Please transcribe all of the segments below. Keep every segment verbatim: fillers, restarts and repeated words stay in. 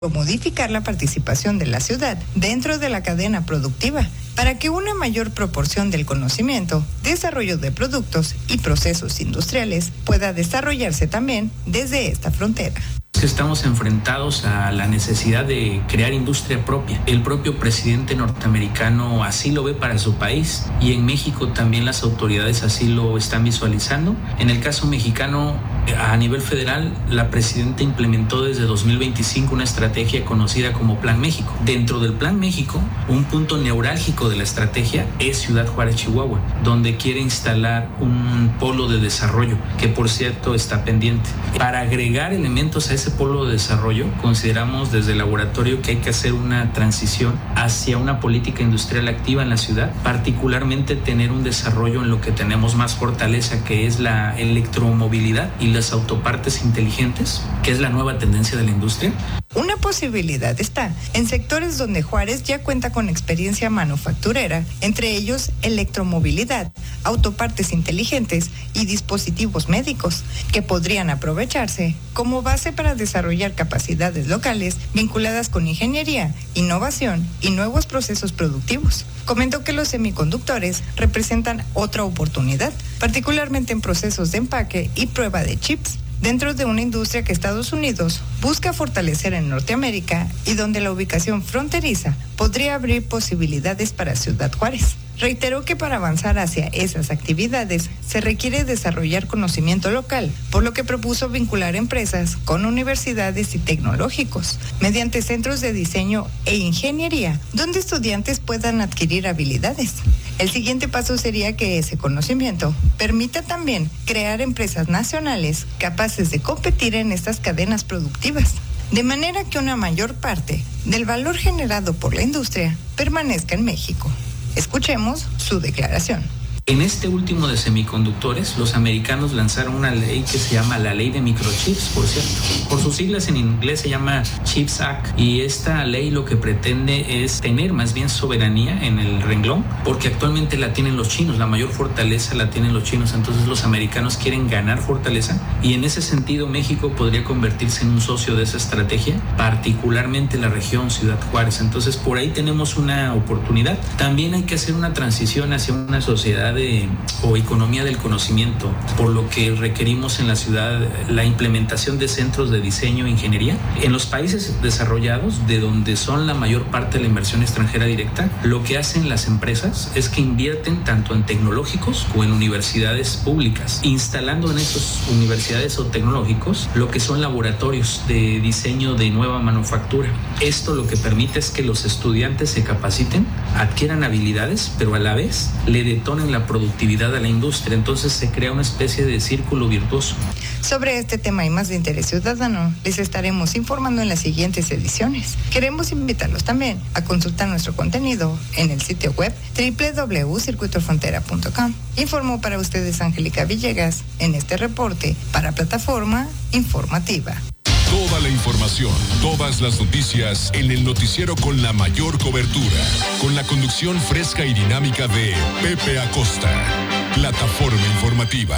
o modificar la participación de la ciudad dentro de la cadena productiva para que una mayor proporción del conocimiento, desarrollo de productos y procesos industriales pueda desarrollarse también desde esta frontera. Estamos enfrentados a la necesidad de crear industria propia. El propio presidente norteamericano así lo ve para su país y en México también las autoridades así lo están visualizando. En el caso mexicano, a nivel federal, la presidenta implementó desde dos mil veinticinco una estrategia conocida como Plan México. Dentro del Plan México, un punto neurálgico de la estrategia es Ciudad Juárez, Chihuahua, donde quiere instalar un polo de desarrollo, que por cierto está pendiente. Para agregar elementos a ese polo de desarrollo, consideramos desde el laboratorio que hay que hacer una transición hacia una política industrial activa en la ciudad, particularmente tener un desarrollo en lo que tenemos más fortaleza, que es la electromovilidad y las autopartes inteligentes, que es la nueva tendencia de la industria. Una posibilidad está en sectores donde Juárez ya cuenta con experiencia manufacturera, entre ellos electromovilidad, autopartes inteligentes y dispositivos médicos, que podrían aprovecharse como base para desarrollar capacidades locales vinculadas con ingeniería, innovación y nuevos procesos productivos. Comentó que los semiconductores representan otra oportunidad, particularmente en procesos de empaque y prueba de chips, dentro de una industria que Estados Unidos busca fortalecer en Norteamérica y donde la ubicación fronteriza podría abrir posibilidades para Ciudad Juárez. Reiteró que para avanzar hacia esas actividades se requiere desarrollar conocimiento local, por lo que propuso vincular empresas con universidades y tecnológicos mediante centros de diseño e ingeniería, donde estudiantes puedan adquirir habilidades. El siguiente paso sería que ese conocimiento permita también crear empresas nacionales capaces de competir en estas cadenas productivas, de manera que una mayor parte del valor generado por la industria permanezca en México. Escuchemos su declaración. En este último de semiconductores, los americanos lanzaron una ley que se llama la Ley de Microchips, por cierto. Por sus siglas en inglés se llama CHIPS Act, y esta ley lo que pretende es tener más bien soberanía en el renglón, porque actualmente la tienen los chinos, la mayor fortaleza la tienen los chinos, entonces los americanos quieren ganar fortaleza, y en ese sentido México podría convertirse en un socio de esa estrategia, particularmente la región Ciudad Juárez. Entonces por ahí tenemos una oportunidad. También hay que hacer una transición hacia una sociedad de, o economía del conocimiento, por lo que requerimos en la ciudad la implementación de centros de diseño e ingeniería. En los países desarrollados, de donde son la mayor parte de la inversión extranjera directa, lo que hacen las empresas es que invierten tanto en tecnológicos o en universidades públicas, instalando en esas universidades o tecnológicos lo que son laboratorios de diseño de nueva manufactura. Esto lo que permite es que los estudiantes se capaciten, adquieran habilidades, pero a la vez le detonen la productividad a la industria, entonces se crea una especie de círculo virtuoso. Sobre este tema y más de interés ciudadano, les estaremos informando en las siguientes ediciones. Queremos invitarlos también a consultar nuestro contenido en el sitio web doble u doble u doble u punto circuito frontera punto com. Informó para ustedes Angélica Villegas en este reporte para Plataforma Informativa. Toda la información, todas las noticias en el noticiero con la mayor cobertura, con la conducción fresca y dinámica de Pepe Acosta. Plataforma Informativa.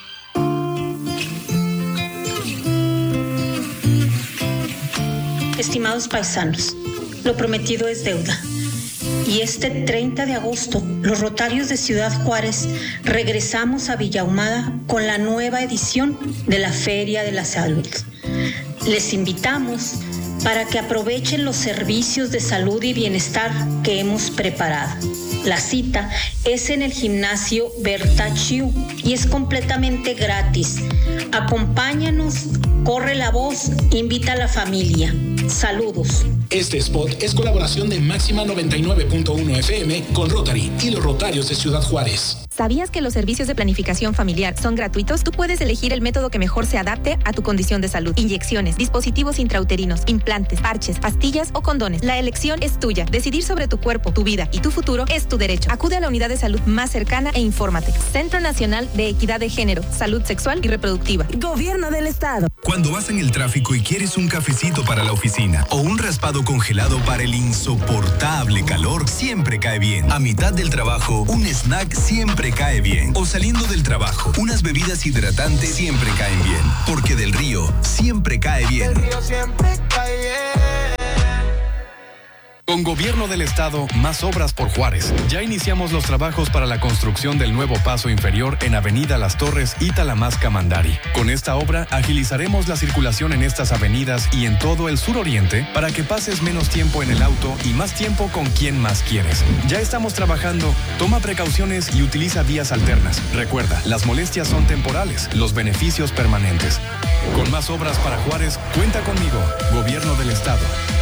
Estimados paisanos, lo prometido es deuda. Y este treinta de agosto, los Rotarios de Ciudad Juárez regresamos a Villa Ahumada con la nueva edición de la Feria de la Salud. Les invitamos para que aprovechen los servicios de salud y bienestar que hemos preparado. La cita es en el gimnasio Berta Chiu y es completamente gratis. Acompáñanos, corre la voz, invita a la familia. Saludos. Este spot es colaboración de Máxima noventa y nueve punto uno F M con Rotary y los Rotarios de Ciudad Juárez. ¿Sabías que los servicios de planificación familiar son gratuitos? Tú puedes elegir el método que mejor se adapte a tu condición de salud. Inyecciones, dispositivos intrauterinos, implantes, parches, pastillas o condones. La elección es tuya. Decidir sobre tu cuerpo, tu vida y tu futuro es tu derecho. Acude a la unidad de salud más cercana e infórmate. Centro Nacional de Equidad de Género, Salud Sexual y Reproductiva. Gobierno del Estado. Cuando vas en el tráfico y quieres un cafecito para la oficina o un raspado congelado para el insoportable calor, siempre cae bien. A mitad del trabajo, un snack siempre cae bien. O saliendo del trabajo, unas bebidas hidratantes siempre caen bien. Porque del Río siempre cae bien. Del Río siempre cae bien. Con Gobierno del Estado, más obras por Juárez. Ya iniciamos los trabajos para la construcción del nuevo paso inferior en Avenida Las Torres y Talamasca-Mandari. Con esta obra, agilizaremos la circulación en estas avenidas y en todo el suroriente para que pases menos tiempo en el auto y más tiempo con quien más quieres. Ya estamos trabajando. Toma precauciones y utiliza vías alternas. Recuerda, las molestias son temporales, los beneficios permanentes. Con más obras para Juárez, cuenta conmigo. Gobierno del Estado.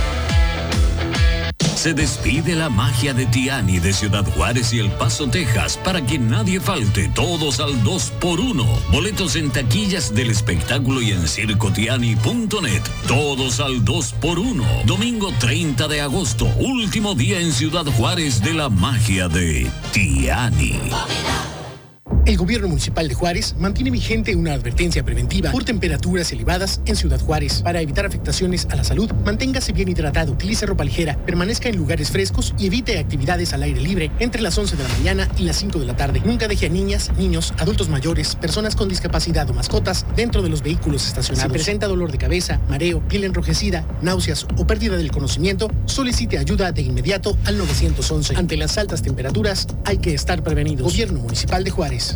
Se despide la magia de Tiani de Ciudad Juárez y El Paso, Texas, para que nadie falte, todos al dos por uno. Boletos en taquillas del espectáculo y en circo tiani punto net. Todos al dos por uno. Domingo treinta de agosto, último día en Ciudad Juárez de la magia de Tiani. El gobierno municipal de Juárez mantiene vigente una advertencia preventiva por temperaturas elevadas en Ciudad Juárez. Para evitar afectaciones a la salud, manténgase bien hidratado, utilice ropa ligera, permanezca en lugares frescos y evite actividades al aire libre entre las once de la mañana y las cinco de la tarde. Nunca deje a niñas, niños, adultos mayores, personas con discapacidad o mascotas dentro de los vehículos estacionados. Si presenta dolor de cabeza, mareo, piel enrojecida, náuseas o pérdida del conocimiento, solicite ayuda de inmediato al nueve once. Ante las altas temperaturas, hay que estar prevenidos. Gobierno Municipal de Juárez.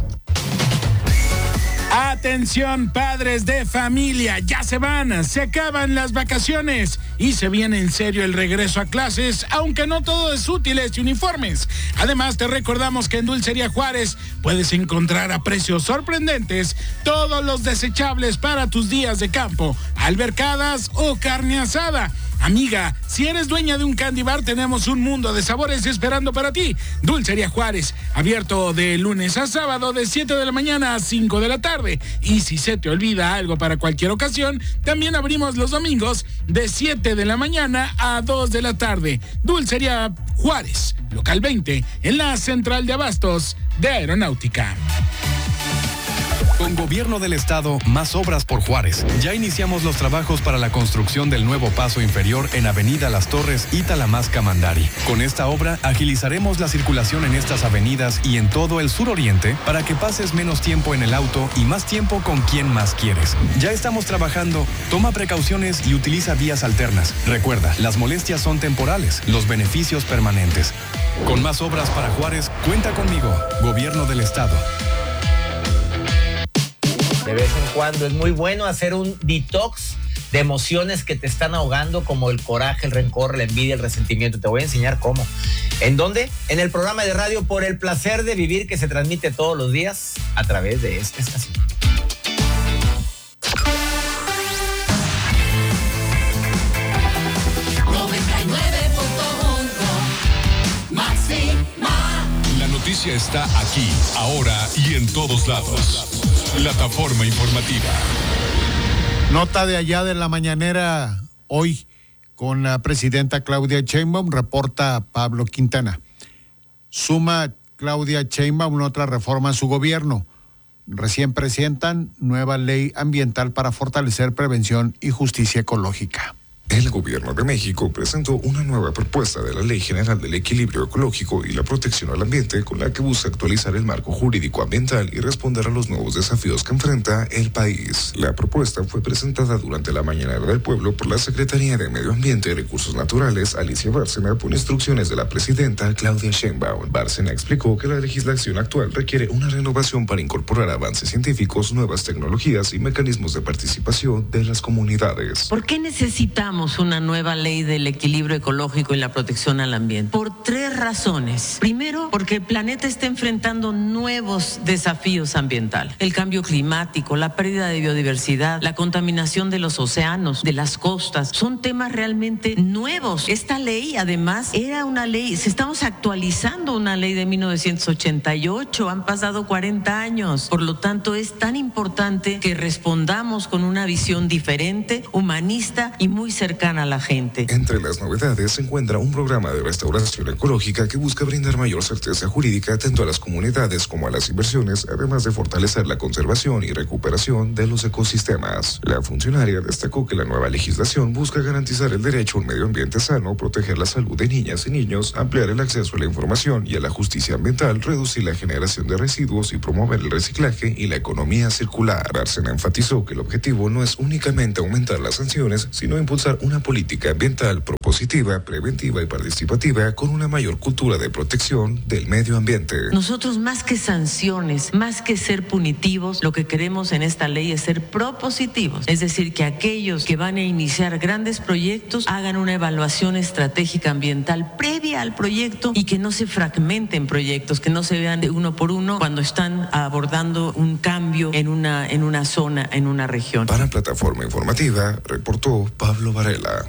Atención, padres de familia, ya se van, se acaban las vacaciones y se viene en serio el regreso a clases, aunque no todo es útiles y uniformes. Además, te recordamos que en Dulcería Juárez puedes encontrar a precios sorprendentes todos los desechables para tus días de campo, albercadas o carne asada. Amiga, si eres dueña de un candy bar, tenemos un mundo de sabores esperando para ti. Dulcería Juárez, abierto de lunes a sábado de siete de la mañana a cinco de la tarde. Y si se te olvida algo para cualquier ocasión, también abrimos los domingos de siete de la mañana a dos de la tarde. Dulcería Juárez, local veinte, en la central de abastos de Aeronáutica. Con Gobierno del Estado, más obras por Juárez. Ya iniciamos los trabajos para la construcción del nuevo paso inferior en Avenida Las Torres y Talamasca-Mandari. Con esta obra, agilizaremos la circulación en estas avenidas y en todo el suroriente para que pases menos tiempo en el auto y más tiempo con quien más quieres. Ya estamos trabajando. Toma precauciones y utiliza vías alternas. Recuerda, las molestias son temporales, los beneficios permanentes. Con más obras para Juárez, cuenta conmigo. Gobierno del Estado. De vez en cuando es muy bueno hacer un detox de emociones que te están ahogando, como el coraje, el rencor, la envidia, el resentimiento. Te voy a enseñar cómo. ¿En dónde? En el programa de radio Por el Placer de Vivir, que se transmite todos los días a través de esta estación. noventa y nueve punto uno Máxima. La noticia está aquí, ahora y en todos lados. Plataforma informativa. Nota de allá de la mañanera hoy con la presidenta Claudia Sheinbaum, reporta Pablo Quintana. Suma Claudia Sheinbaum otra reforma en su gobierno. Recién presentan nueva ley ambiental para fortalecer prevención y justicia ecológica. El Gobierno de México presentó una nueva propuesta de la Ley General del Equilibrio Ecológico y la Protección al Ambiente, con la que busca actualizar el marco jurídico ambiental y responder a los nuevos desafíos que enfrenta el país. La propuesta fue presentada durante la Mañanera del Pueblo por la Secretaría de Medio Ambiente y Recursos Naturales, Alicia Bárcena, por instrucciones de la presidenta Claudia Sheinbaum. Bárcena explicó que la legislación actual requiere una renovación para incorporar avances científicos, nuevas tecnologías y mecanismos de participación de las comunidades. ¿Por qué necesitamos una nueva ley del equilibrio ecológico y la protección al ambiente? Por tres razones. Primero, porque el planeta está enfrentando nuevos desafíos ambientales. El cambio climático, la pérdida de biodiversidad, la contaminación de los océanos, de las costas, son temas realmente nuevos. Esta ley, además, era una ley, se estamos actualizando una ley de mil novecientos ochenta y ocho, han pasado cuarenta años. Por lo tanto, es tan importante que respondamos con una visión diferente, humanista y muy cercana cercana a la gente. Entre las novedades se encuentra un programa de restauración ecológica que busca brindar mayor certeza jurídica tanto a las comunidades como a las inversiones, además de fortalecer la conservación y recuperación de los ecosistemas. La funcionaria destacó que la nueva legislación busca garantizar el derecho a un medio ambiente sano, proteger la salud de niñas y niños, ampliar el acceso a la información y a la justicia ambiental, reducir la generación de residuos y promover el reciclaje y la economía circular. Bárcena enfatizó que el objetivo no es únicamente aumentar las sanciones, sino impulsar una política ambiental propositiva propositiva, preventiva y participativa con una mayor cultura de protección del medio ambiente. Nosotros, más que sanciones, más que ser punitivos, lo que queremos en esta ley es ser propositivos. Es decir, que aquellos que van a iniciar grandes proyectos hagan una evaluación estratégica ambiental previa al proyecto y que no se fragmenten proyectos, que no se vean de uno por uno cuando están abordando un cambio en una, en una zona, en una región. Para Plataforma Informativa, reportó Pablo Varela.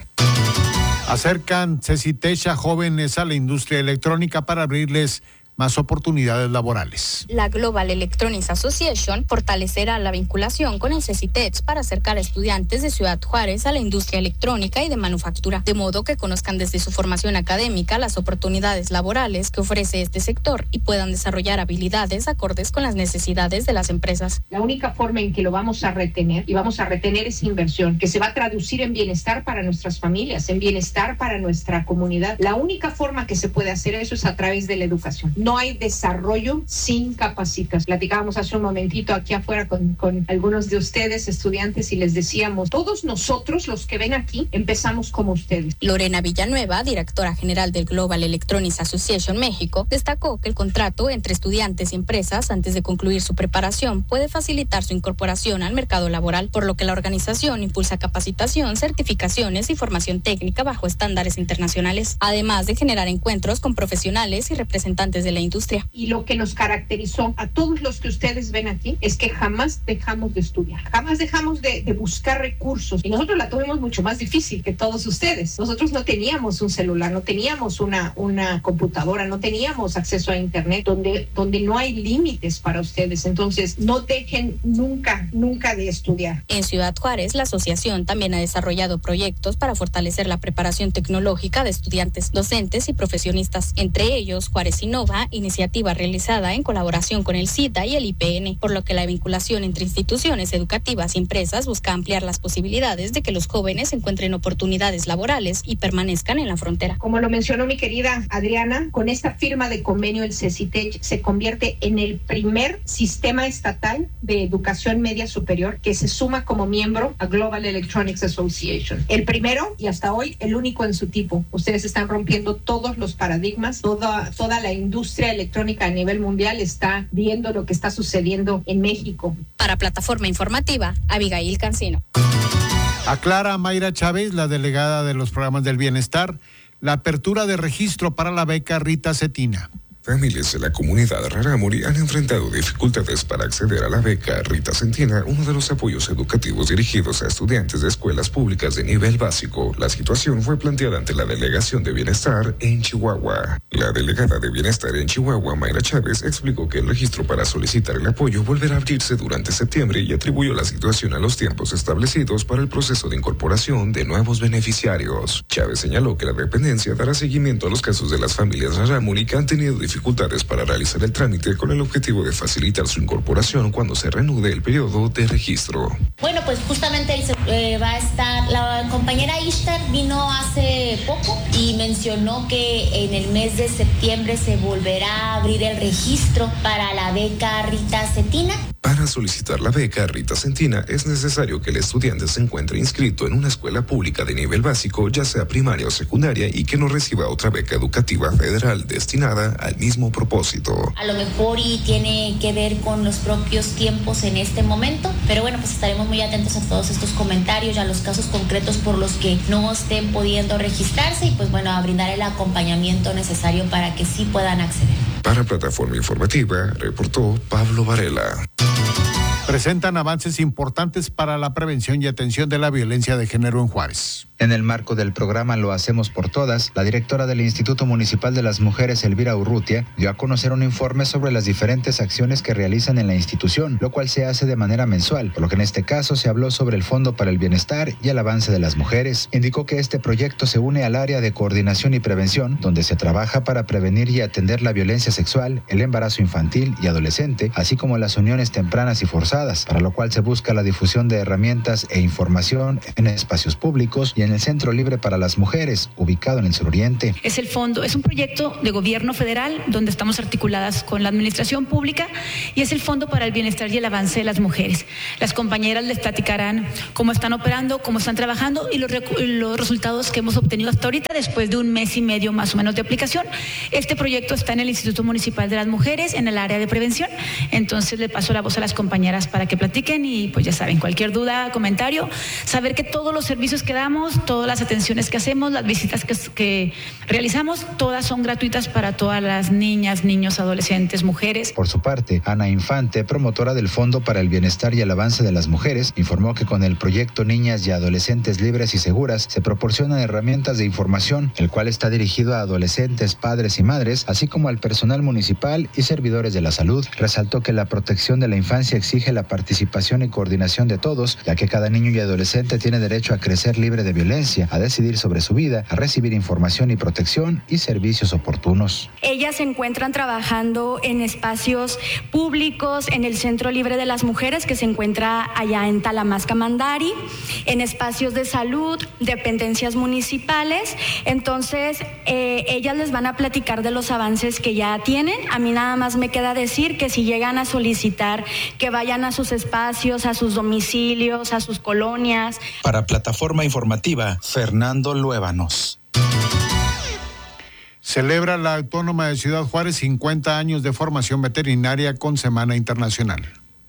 Acercan CECITECH a jóvenes a la industria electrónica para abrirles más oportunidades laborales. La Global Electronics Association fortalecerá la vinculación con el CECITECH para acercar a estudiantes de Ciudad Juárez a la industria electrónica y de manufactura, de modo que conozcan desde su formación académica las oportunidades laborales que ofrece este sector y puedan desarrollar habilidades acordes con las necesidades de las empresas. La única forma en que lo vamos a retener, y vamos a retener esa inversión, que se va a traducir en bienestar para nuestras familias, en bienestar para nuestra comunidad. La única forma que se puede hacer eso es a través de la educación. No hay desarrollo sin capacitación. Platicábamos hace un momentito aquí afuera con, con algunos de ustedes, estudiantes, y les decíamos, todos nosotros, los que ven aquí, empezamos como ustedes. Lorena Villanueva, directora general del Global Electronics Association México, destacó que el contrato entre estudiantes y empresas antes de concluir su preparación puede facilitar su incorporación al mercado laboral, por lo que la organización impulsa capacitación, certificaciones y formación técnica bajo estándares internacionales, además de generar encuentros con profesionales y representantes de la industria. Y lo que nos caracterizó a todos los que ustedes ven aquí es que jamás dejamos de estudiar, jamás dejamos de, de buscar recursos, y nosotros la tuvimos mucho más difícil que todos ustedes. Nosotros no teníamos un celular, no teníamos una, una computadora, no teníamos acceso a internet, donde, donde no hay límites para ustedes. Entonces no dejen nunca, nunca de estudiar. En Ciudad Juárez, la asociación también ha desarrollado proyectos para fortalecer la preparación tecnológica de estudiantes, docentes y profesionistas, entre ellos Juárez Innova, iniciativa realizada en colaboración con el SIDA y el I P N, por lo que la vinculación entre instituciones educativas y empresas busca ampliar las posibilidades de que los jóvenes encuentren oportunidades laborales y permanezcan en la frontera. Como lo mencionó mi querida Adriana, con esta firma de convenio el CECITECH se convierte en el primer sistema estatal de educación media superior que se suma como miembro a Global Electronics Association. El primero y hasta hoy el único en su tipo. Ustedes están rompiendo todos los paradigmas, toda, toda la industria electrónica a nivel mundial está viendo lo que está sucediendo en México. Para Plataforma Informativa, Abigail Cancino. Aclara Mayra Chávez, la delegada de los programas del bienestar, la apertura de registro para la beca Rita Cetina. Familias de la comunidad Rarámuri han enfrentado dificultades para acceder a la beca Rita Cetina, uno de los apoyos educativos dirigidos a estudiantes de escuelas públicas de nivel básico. La situación fue planteada ante la Delegación de Bienestar en Chihuahua. La delegada de Bienestar en Chihuahua, Mayra Chávez, explicó que el registro para solicitar el apoyo volverá a abrirse durante septiembre y atribuyó la situación a los tiempos establecidos para el proceso de incorporación de nuevos beneficiarios. Chávez señaló que la dependencia dará seguimiento a los casos de las familias Rarámuri que han tenido dificultades dificultades para realizar el trámite con el objetivo de facilitar su incorporación cuando se reanude el periodo de registro. Bueno, pues justamente eh, va a estar, la compañera Ishtar vino hace poco y mencionó que en el mes de septiembre se volverá a abrir el registro para la beca Rita Cetina. Para solicitar la beca Rita Cetina es necesario que el estudiante se encuentre inscrito en una escuela pública de nivel básico, ya sea primaria o secundaria, y que no reciba otra beca educativa federal destinada al mismo propósito. A lo mejor y tiene que ver con los propios tiempos en este momento, pero bueno, pues estaremos muy atentos a todos estos comentarios y a los casos concretos por los que no estén pudiendo registrarse y pues bueno, a brindar el acompañamiento necesario para que sí puedan acceder. Para Plataforma Informativa, reportó Pablo Varela. Presentan avances importantes para la prevención y atención de la violencia de género en Juárez. En el marco del programa Lo Hacemos por Todas, la directora del Instituto Municipal de las Mujeres, Elvira Urrutia, dio a conocer un informe sobre las diferentes acciones que realizan en la institución, lo cual se hace de manera mensual, por lo que en este caso se habló sobre el Fondo para el Bienestar y el avance de las mujeres. Indicó que este proyecto se une al área de coordinación y prevención, donde se trabaja para prevenir y atender la violencia sexual, el embarazo infantil y adolescente, así como las uniones tempranas y forzadas, para lo cual se busca la difusión de herramientas e información en espacios públicos y en en el Centro Libre para las Mujeres, ubicado en el suroriente. Es el fondo, es un proyecto de gobierno federal donde estamos articuladas con la administración pública y es el Fondo para el Bienestar y el Avance de las Mujeres. Las compañeras les platicarán cómo están operando, cómo están trabajando y los, los resultados que hemos obtenido hasta ahorita después de un mes y medio más o menos de aplicación. Este proyecto está en el Instituto Municipal de las Mujeres, en el área de prevención. Entonces le paso la voz a las compañeras para que platiquen y pues ya saben, cualquier duda, comentario, saber que todos los servicios que damos, todas las atenciones que hacemos, las visitas que, que realizamos, todas son gratuitas para todas las niñas, niños, adolescentes, mujeres. Por su parte, Ana Infante, promotora del Fondo para el Bienestar y el Avance de las Mujeres, informó que con el proyecto Niñas y Adolescentes Libres y Seguras se proporcionan herramientas de información, el cual está dirigido a adolescentes, padres y madres, así como al personal municipal y servidores de la salud. Resaltó que la protección de la infancia exige la participación y coordinación de todos, ya que cada niño y adolescente tiene derecho a crecer libre de violencia, a decidir sobre su vida, a recibir información y protección y servicios oportunos. Ellas se encuentran trabajando en espacios públicos, en el Centro Libre de las Mujeres, que se encuentra allá en Talamasca, Mandari, en espacios de salud, dependencias municipales. Entonces, eh, ellas les van a platicar de los avances que ya tienen. A mí nada más me queda decir que si llegan a solicitar que vayan a sus espacios, a sus domicilios, a sus colonias. Para Plataforma Informativa, Fernando Luébanos. Celebra la Autónoma de Ciudad Juárez cincuenta años de formación veterinaria con Semana Internacional.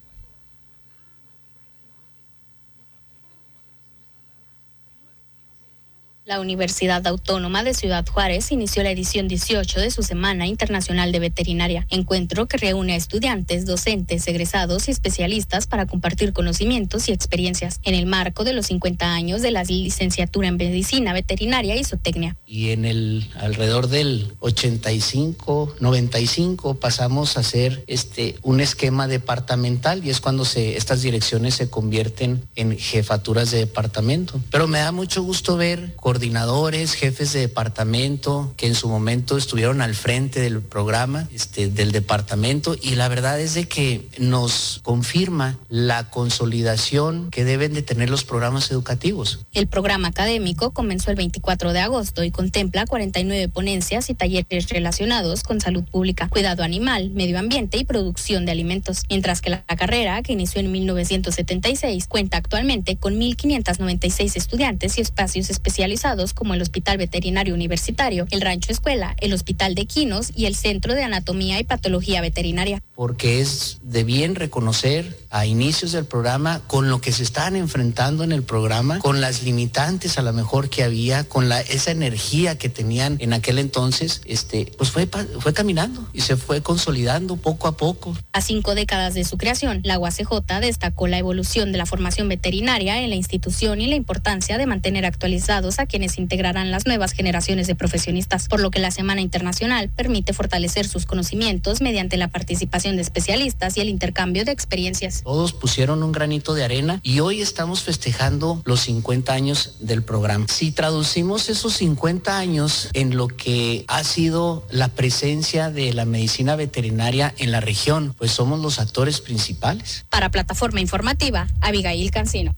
La Universidad Autónoma de Ciudad Juárez inició la edición dieciocho de su Semana Internacional de Veterinaria, encuentro que reúne a estudiantes, docentes, egresados y especialistas para compartir conocimientos y experiencias en el marco de los cincuenta años de la licenciatura en Medicina Veterinaria y Zootecnia. Y en el alrededor del ochenta y cinco, noventa y cinco pasamos a hacer este un esquema departamental y es cuando se estas direcciones se convierten en jefaturas de departamento. Pero me da mucho gusto ver coordinadores, jefes de departamento que en su momento estuvieron al frente del programa, este, del departamento, y la verdad es de que nos confirma la consolidación que deben de tener los programas educativos. El programa académico comenzó el veinticuatro de agosto y contempla cuarenta y nueve ponencias y talleres relacionados con salud pública, cuidado animal, medio ambiente y producción de alimentos, mientras que la carrera, que inició en mil novecientos setenta y seis, cuenta actualmente con mil quinientos noventa y seis estudiantes y espacios especializados como el Hospital Veterinario Universitario, el Rancho Escuela, el Hospital de Quinos y el Centro de Anatomía y Patología Veterinaria. Porque es de bien reconocer a inicios del programa con lo que se estaban enfrentando en el programa, con las limitantes a lo mejor que había, con la esa energía que tenían en aquel entonces, este, pues fue, fue caminando y se fue consolidando poco a poco. A cinco décadas de su creación, la U A C J destacó la evolución de la formación veterinaria en la institución y la importancia de mantener actualizados a quienes integrarán las nuevas generaciones de profesionistas, por lo que la Semana Internacional permite fortalecer sus conocimientos mediante la participación de especialistas y el intercambio de experiencias. Todos pusieron un granito de arena y hoy estamos festejando los cincuenta años del programa. Si traducimos esos cincuenta años en lo que ha sido la presencia de la medicina veterinaria en la región, pues somos los actores principales. Para Plataforma Informativa, Abigail Cancino.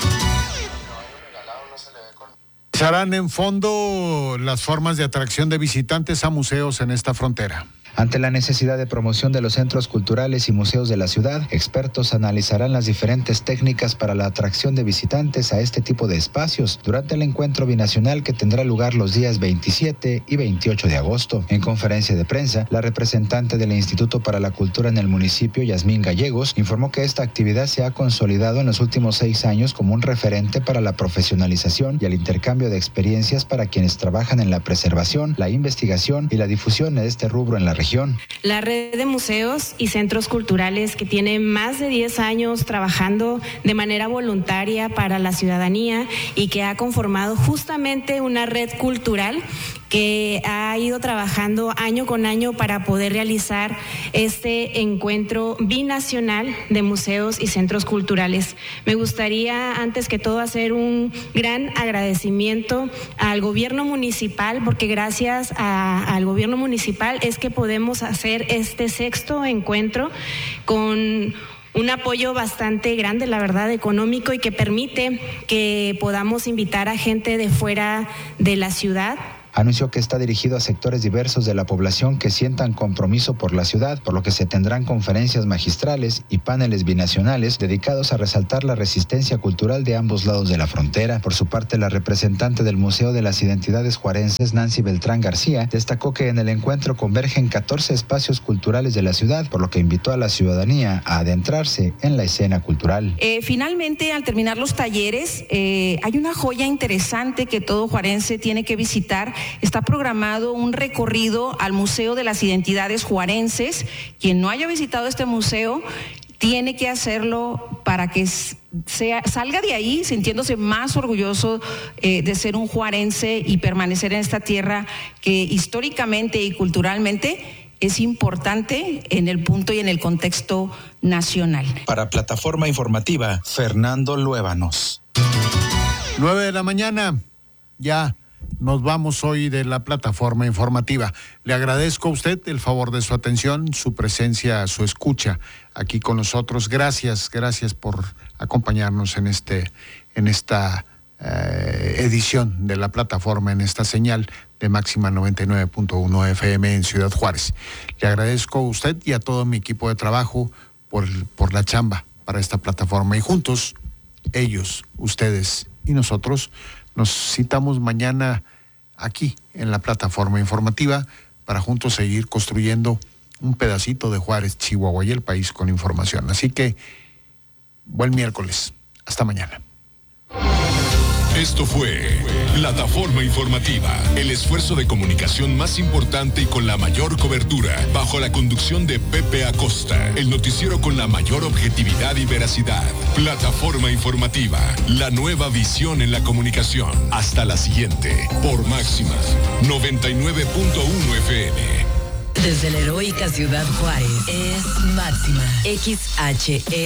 Serán en fondo las formas de atracción de visitantes a museos en esta frontera. Ante la necesidad de promoción de los centros culturales y museos de la ciudad, expertos analizarán las diferentes técnicas para la atracción de visitantes a este tipo de espacios durante el encuentro binacional que tendrá lugar los días veintisiete y veintiocho de agosto. En conferencia de prensa, la representante del Instituto para la Cultura en el municipio, Yasmín Gallegos, informó que esta actividad se ha consolidado en los últimos seis años como un referente para la profesionalización y el intercambio de experiencias para quienes trabajan en la preservación, la investigación y la difusión de este rubro en la región. La red de museos y centros culturales, que tiene más de diez años trabajando de manera voluntaria para la ciudadanía y que ha conformado justamente una red cultural que ha ido trabajando año con año para poder realizar este encuentro binacional de museos y centros culturales. Me gustaría, antes que todo, hacer un gran agradecimiento al gobierno municipal, porque gracias a, al gobierno municipal es que podemos hacer este sexto encuentro con un apoyo bastante grande, la verdad, económico, y que permite que podamos invitar a gente de fuera de la ciudad. Anunció que está dirigido a sectores diversos de la población que sientan compromiso por la ciudad, por lo que se tendrán conferencias magistrales y paneles binacionales dedicados a resaltar la resistencia cultural de ambos lados de la frontera. Por su parte, la representante del Museo de las Identidades Juarenses, Nancy Beltrán García, destacó que en el encuentro convergen catorce espacios culturales de la ciudad, por lo que invitó a la ciudadanía a adentrarse en la escena cultural. Eh, finalmente, al terminar los talleres, eh, hay una joya interesante que todo juarense tiene que visitar. Está programado un recorrido al Museo de las Identidades Juarenses. Quien no haya visitado este museo tiene que hacerlo para que sea, salga de ahí sintiéndose más orgulloso eh, de ser un juarense y permanecer en esta tierra que históricamente y culturalmente es importante en el punto y en el contexto nacional. Para Plataforma Informativa, Fernando Luébanos. Nueve de la mañana, ya. Nos vamos hoy de la Plataforma Informativa. Le agradezco a usted el favor de su atención, su presencia, su escucha aquí con nosotros. Gracias, gracias por acompañarnos en este, en esta eh, edición de la plataforma, en esta señal de Máxima noventa y nueve punto uno F M en Ciudad Juárez. Le agradezco a usted y a todo mi equipo de trabajo por, por la chamba para esta plataforma. Y juntos, ellos, ustedes y nosotros, nos citamos mañana aquí en la Plataforma Informativa para juntos seguir construyendo un pedacito de Juárez, Chihuahua y el país con información. Así que, buen miércoles. Hasta mañana. Esto fue Plataforma Informativa, el esfuerzo de comunicación más importante y con la mayor cobertura, bajo la conducción de Pepe Acosta, el noticiero con la mayor objetividad y veracidad. Plataforma Informativa, la nueva visión en la comunicación. Hasta la siguiente, por Máxima noventa y nueve punto uno F M. Desde la heroica Ciudad Juárez, es Máxima X H E